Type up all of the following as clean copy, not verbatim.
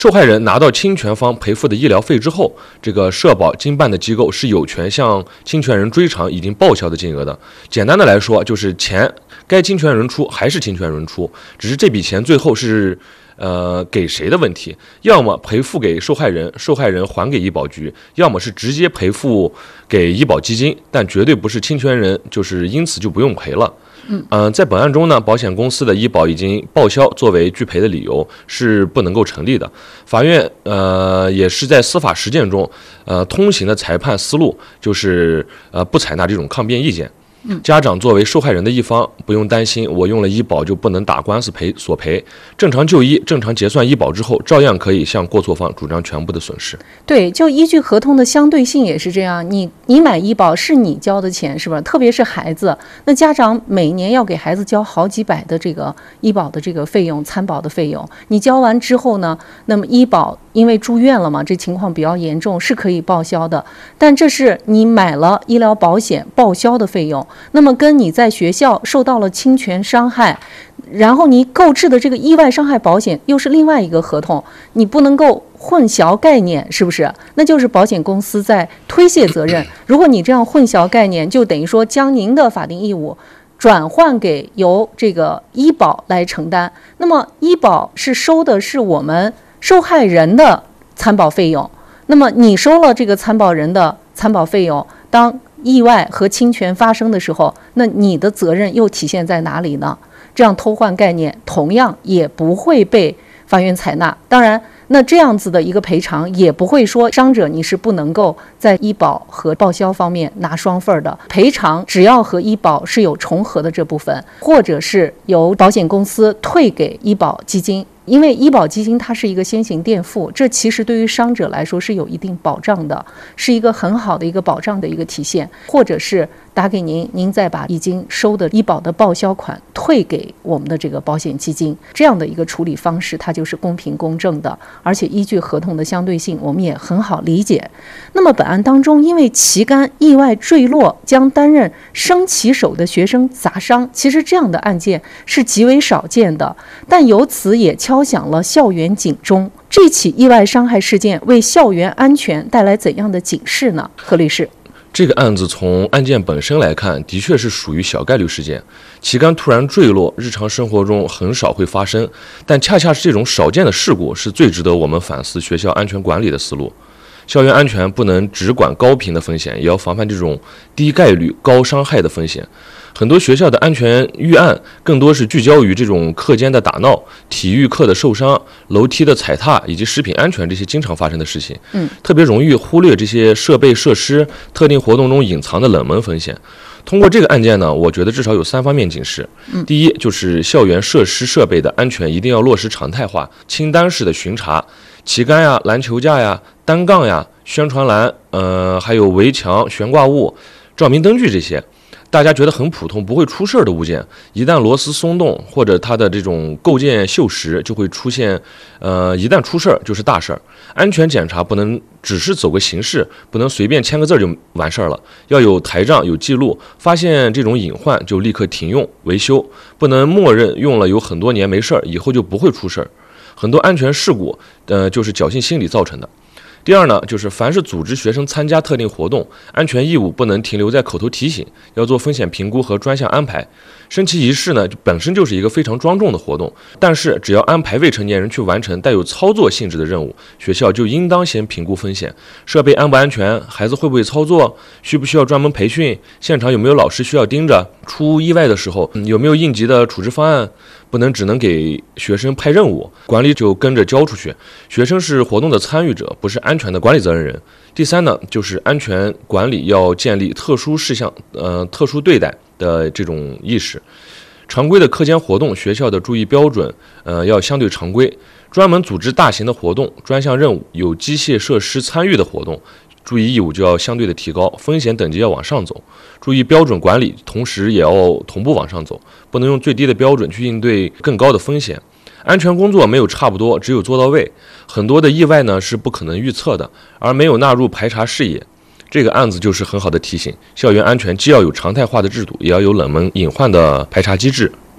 受害人拿到侵权方赔付的医疗费之后，这个社保经办的机构是有权向侵权人追偿已经报销的金额的。简单的来说，就是钱该侵权人出还是侵权人出，只是这笔钱最后是给谁的问题，要么赔付给受害人，受害人还给医保局，要么是直接赔付给医保基金，但绝对不是侵权人就是因此就不用赔了。在本案中呢，保险公司的医保已经报销作为拒赔的理由是不能够成立的。法院也是在司法实践中通行的裁判思路就是不采纳这种抗辩意见。家长作为受害人的一方，不用担心我用了医保就不能打官司索赔，正常就医、正常结算医保之后，照样可以向过错方主张全部的损失。 对，就依据合同的相对性也是这样，你买医保是你交的钱，是吧？特别是孩子，那家长每年要给孩子交好几百的这个医保的这个费用、参保的费用，你交完之后呢，那么医保因为住院了嘛，这情况比较严重，是可以报销的，但这是你买了医疗保险报销的费用。那么跟你在学校受到了侵权伤害，然后你购置的这个意外伤害保险又是另外一个合同，你不能够混淆概念，是不是？那就是保险公司在推卸责任。如果你这样混淆概念，就等于说将您的法定义务转换给由这个医保来承担。那么医保是收的是我们受害人的参保费用，那么你收了这个参保人的参保费用，当意外和侵权发生的时候，那你的责任又体现在哪里呢？这样偷换概念同样也不会被法院采纳。当然，那这样子的一个赔偿也不会说伤者你是不能够在医保和报销方面拿双份的赔偿，只要和医保是有重合的这部分，或者是由保险公司退给医保基金。因为医保基金它是一个先行垫付，这其实对于伤者来说是有一定保障的，是一个很好的一个保障的一个体现。或者是打给您，您再把已经收的医保的报销款退给我们的这个保险基金，这样的一个处理方式它就是公平公正的，而且依据合同的相对性我们也很好理解。那么本案当中，因为旗杆意外坠落将担任升旗手的学生砸伤，其实这样的案件是极为少见的，但由此也敲响了校园警钟。这起意外伤害事件为校园安全带来怎样的警示呢？何律师， 这个案子从案件本身来看，的确是属于小概率事件。旗杆突然坠落，日常生活中很少会发生，但恰恰是这种少见的事故，是最值得我们反思学校安全管理的思路。校园安全不能只管高频的风险，也要防范这种低概率高伤害的风险。很多学校的安全预案更多是聚焦于这种课间的打闹、体育课的受伤、楼梯的踩踏以及食品安全这些经常发生的事情。特别容易忽略这些设备设施、特定活动中隐藏的冷门风险。通过这个案件呢，我觉得至少有3方面警示。第一，就是校园设施设备的安全一定要落实常态化、清单式的巡查，旗杆呀、篮球架呀、单杠呀、宣传栏，还有围墙、悬挂物、照明灯具这些。大家觉得很普通不会出事的物件，一旦螺丝松动或者它的这种构件锈蚀，就会出现一旦出事儿就是大事儿。安全检查不能只是走个形式，不能随便签个字就完事儿了，要有台账有记录，发现这种隐患就立刻停用维修，不能默认用了有很多年没事儿，以后就不会出事儿。很多安全事故就是侥幸心理造成的。第二呢，就是凡是组织学生参加特定活动，安全义务不能停留在口头提醒，要做风险评估和专项安排。升旗仪式呢，本身就是一个非常庄重的活动，但是只要安排未成年人去完成带有操作性质的任务，学校就应当先评估风险，设备安不安全，孩子会不会操作，需不需要专门培训，现场有没有老师需要盯着，出意外的时候有没有应急的处置方案，不能只能给学生派任务，管理就跟着交出去。学生是活动的参与者，不是安全的管理责任人。第三呢，就是安全管理要建立特殊事项特殊对待的这种意识。常规的课间活动，学校的注意标准要相对常规。专门组织大型的活动、专项任务、有机械设施参与的活动，注意义务就要相对的提高，风险等级要往上走，注意标准管理，同时也要同步往上走，不能用最低的标准去应对更高的风险。安全工作没有差不多，只有做到位。很多的意外呢是不可能预测的，而没有纳入排查视野。这个案子就是很好的提醒，校园安全既要有常态化的制度，也要有冷门隐患的排查机制。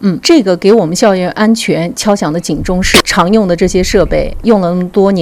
这个给我们校园安全敲响的警钟是常用的这些设备用了那么多年。